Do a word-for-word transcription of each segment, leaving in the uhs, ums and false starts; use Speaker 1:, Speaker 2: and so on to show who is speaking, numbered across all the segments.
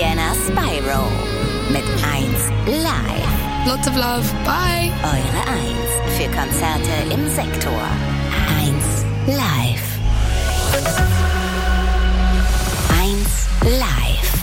Speaker 1: Scanner Spyro. Mit eins Live.
Speaker 2: Lots of love. Bye.
Speaker 1: Eure eins für Konzerte im Sektor. eins Live. eins Live.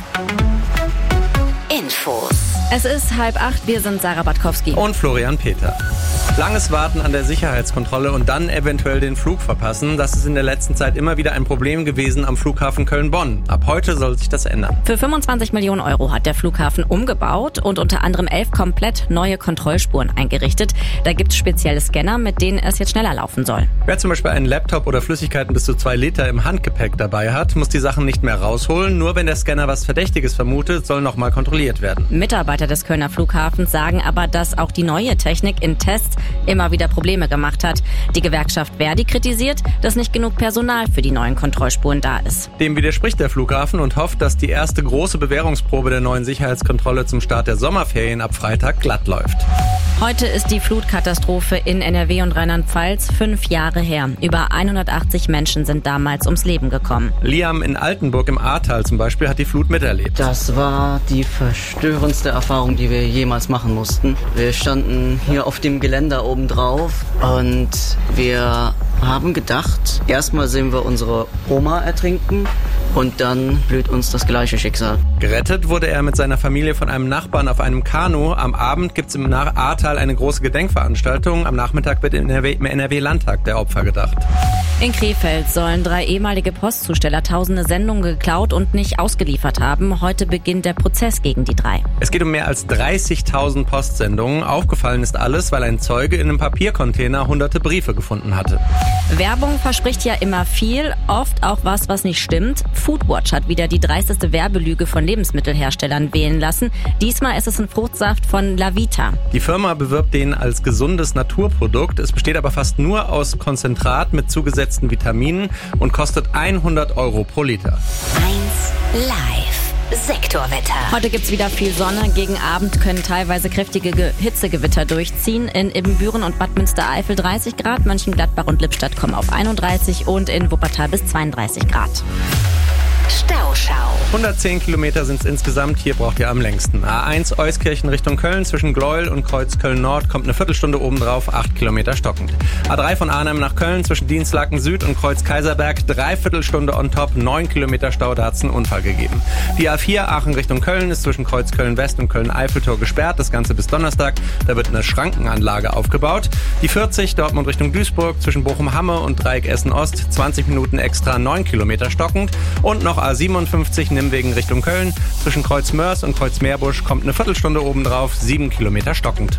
Speaker 1: Infos.
Speaker 3: Es ist halb acht, wir sind Sarah Batkowski.
Speaker 4: Und Florian Peter. Langes Warten an der Sicherheitskontrolle und dann eventuell den Flug verpassen, das ist in der letzten Zeit immer wieder ein Problem gewesen am Flughafen Köln-Bonn. Ab heute soll sich das ändern.
Speaker 3: Für fünfundzwanzig Millionen Euro hat der Flughafen umgebaut und unter anderem elf komplett neue Kontrollspuren eingerichtet. Da gibt es spezielle Scanner, mit denen es jetzt schneller laufen soll.
Speaker 4: Wer zum Beispiel einen Laptop oder Flüssigkeiten bis zu zwei Liter im Handgepäck dabei hat, muss die Sachen nicht mehr rausholen. Nur wenn der Scanner was Verdächtiges vermutet, soll nochmal kontrolliert werden.
Speaker 3: Mitarbeiter des Kölner Flughafens sagen aber, dass auch die neue Technik in Tests immer wieder Probleme gemacht hat. Die Gewerkschaft Verdi kritisiert, dass nicht genug Personal für die neuen Kontrollspuren da ist.
Speaker 4: Dem widerspricht der Flughafen und hofft, dass die erste große Bewährungsprobe der neuen Sicherheitskontrolle zum Start der Sommerferien ab Freitag glatt läuft.
Speaker 3: Heute ist die Flutkatastrophe in N R W und Rheinland-Pfalz fünf Jahre her. Über hundertachtzig Menschen sind damals ums Leben gekommen.
Speaker 4: Liam in Altenburg im Ahrtal zum Beispiel hat die Flut miterlebt.
Speaker 5: Das war die verstörendste Erfahrung, die wir jemals machen mussten. Wir standen hier auf dem Geländer oben drauf und wir haben gedacht, erstmal sehen wir unsere Oma ertrinken und dann blüht uns das gleiche Schicksal.
Speaker 4: Gerettet wurde er mit seiner Familie von einem Nachbarn auf einem Kanu. Am Abend gibt es im Ahrtal eine große Gedenkveranstaltung. Am Nachmittag wird im N R W-Landtag der Opfer gedacht.
Speaker 3: In Krefeld sollen drei ehemalige Postzusteller tausende Sendungen geklaut und nicht ausgeliefert haben. Heute beginnt der Prozess gegen die drei.
Speaker 4: Es geht um mehr als dreißigtausend Postsendungen. Aufgefallen ist alles, weil ein Zeuge in einem Papiercontainer hunderte Briefe gefunden hatte.
Speaker 3: Werbung verspricht ja immer viel, oft auch was, was nicht stimmt. Foodwatch hat wieder die dreisteste Werbelüge von Lebensmittelherstellern wählen lassen. Diesmal ist es ein Fruchtsaft von Lavita.
Speaker 4: Die Firma bewirbt den als gesundes Naturprodukt. Es besteht aber fast nur aus Konzentrat mit zugesetzten Vitaminen und kostet hundert Euro pro Liter.
Speaker 1: eins Live. Sektorwetter.
Speaker 3: Heute gibt's wieder viel Sonne. Gegen Abend können teilweise kräftige Ge- Hitzegewitter durchziehen. In Ibbenbüren und Bad Münstereifel dreißig Grad, Mönchengladbach und Lippstadt kommen auf einunddreißig und in Wuppertal bis zweiunddreißig Grad.
Speaker 1: Stauschau.
Speaker 4: hundertzehn Kilometer sind es insgesamt, hier braucht ihr am längsten. A eins Euskirchen Richtung Köln, zwischen Gleuel und Kreuz Köln-Nord kommt eine Viertelstunde obendrauf, acht Kilometer stockend. A drei von Arnhem nach Köln, zwischen Dienstlaken Süd und Kreuz Kaiserberg, Dreiviertelstunde on top, neun Kilometer Stau, da hat es einen Unfall gegeben. Die A vier Aachen Richtung Köln ist zwischen Kreuz Köln-West und Köln-Eiffeltor gesperrt, das Ganze bis Donnerstag, da wird eine Schrankenanlage aufgebaut. Die vierzig Dortmund Richtung Duisburg, zwischen Bochum-Hamme und Dreieck Essen-Ost, zwanzig Minuten extra, neun Kilometer stockend. Und noch A siebenundfünfzig Nimwegen Richtung Köln. Zwischen Kreuz Mörs und Kreuz Meerbusch kommt eine Viertelstunde obendrauf, sieben Kilometer stockend.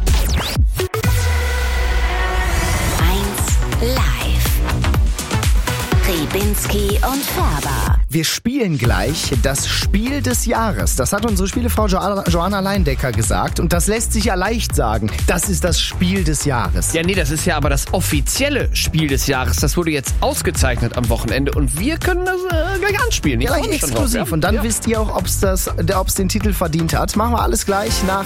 Speaker 1: eins Live. Ribinski und Färber.
Speaker 6: Wir spielen gleich das Spiel des Jahres. Das hat unsere Spielefrau Jo- Joanna Leindecker gesagt. Und das lässt sich ja leicht sagen. Das ist das Spiel des Jahres.
Speaker 7: Ja, nee, das ist ja aber das offizielle Spiel des Jahres. Das wurde jetzt ausgezeichnet am Wochenende und wir können das äh, gleich anspielen. Ich
Speaker 6: Ja,
Speaker 7: freu
Speaker 6: gleich
Speaker 7: mich schon
Speaker 6: exklusiv.
Speaker 7: drauf, ja?
Speaker 6: Und dann
Speaker 7: Ja.
Speaker 6: wisst ihr auch, ob es den Titel verdient hat. Machen wir alles gleich nach